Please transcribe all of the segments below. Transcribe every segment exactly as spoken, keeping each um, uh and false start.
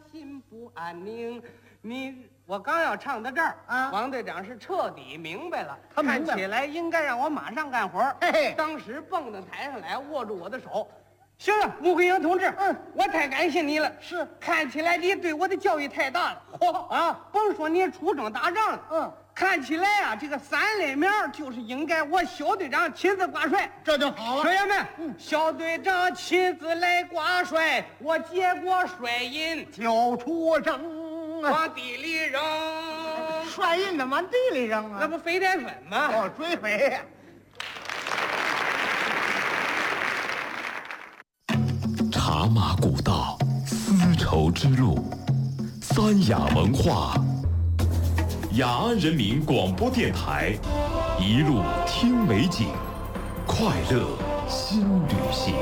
心不安宁。你我刚要唱到这儿啊， 王队长是彻底明白了， 他明白了看起来应该让我马上干活。 嘿嘿当时蹦到台上来，握住我的手。行了，穆桂英同志，嗯，我太感谢你了。 是， 看起来你对我的教育太大了。嚯啊，甭说你出征打仗了， 嗯， 看起来啊，这个三类苗就是应该我小队长亲自挂帅， 这就好了。 学员们， 嗯， 小队长亲自来挂帅，我接过帅印就出征啊， 往地里扔， 帅印的往地里扔啊， 那不肥淀粉吗？ 哦，追肥呀。 茶马古道，丝绸之路，三雅文化，雅安人民广播电台，一路听美景，快乐新旅行。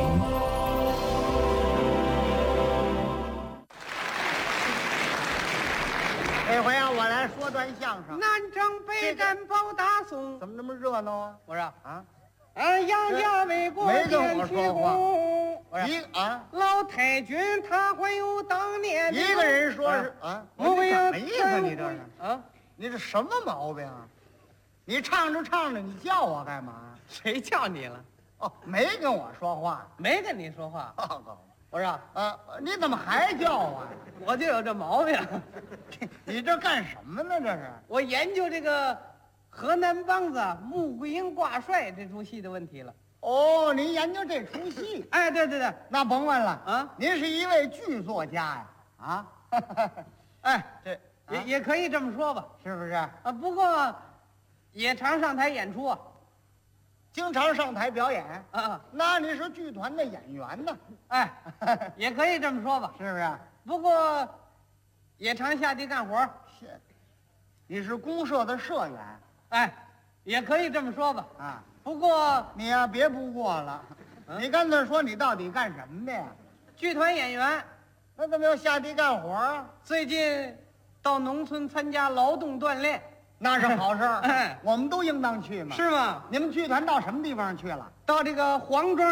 这回啊，我来说段相声。 南征北战保大宋， 怎么那么热闹啊？ 我说啊， 俺杨家为国没跟建起我说话功。我说一啊， 老太君他还有当年一个人说是啊， 穆桂英什么意思？你这是啊？ 你这什么毛病啊？你唱着唱着，你叫我干嘛？ 谁叫你了？ 哦，没跟我说话。 没跟你说话。 报告我说啊，你怎么还叫我呀？ 我就有这毛病。 你这干什么呢？这是我研究这个河南梆子穆桂英挂帅这出戏的问题了。 哦，您研究这出戏？ 哎，对对对， 那甭问了啊， 您是一位剧作家呀？啊， 哎， 这也、 啊也可以这么说吧。 是不是？ 啊，不过也常上台演出啊。 经常上台表演？ 啊， 那你是剧团的演员呢？ 哎，也可以这么说吧。 是不是？ 不过也常下地干活。 是，你是公社的社员哎，也可以这么说吧。 啊？ 不过你呀、别不过了，你干脆说你到底干什么的呀？ 剧团演员那怎么要下地干活啊？ 最近到农村参加劳动锻炼， 那是好事儿， 哎我们都应当去嘛。 是吗？ 你们剧团到什么地方去了？ 到这个黄庄